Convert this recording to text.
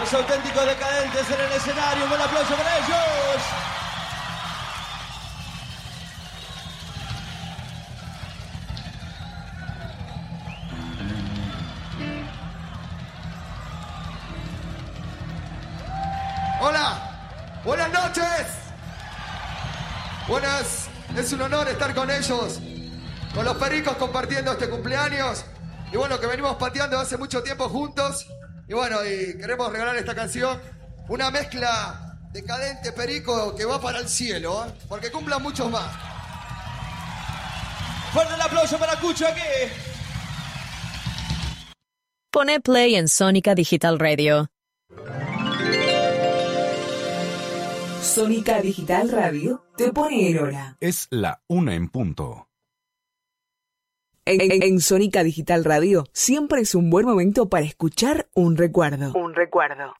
Los auténticos decadentes en el escenario. Un buen aplauso para ellos. Hola, buenas noches. Buenas, es un honor estar con ellos, con los Pericos compartiendo este cumpleaños. Y bueno, que venimos pateando hace mucho tiempo juntos. Y bueno, y queremos regalar esta canción, una mezcla decadente perico que va para el cielo, ¿eh? Porque cumplan muchos más. Fuerte el aplauso para Cucho aquí. Pone play en Sónica Digital Radio. Sónica Digital Radio te pone en hora. Es la 1 en punto. En Sónica Digital Radio siempre es un buen momento para escuchar un recuerdo.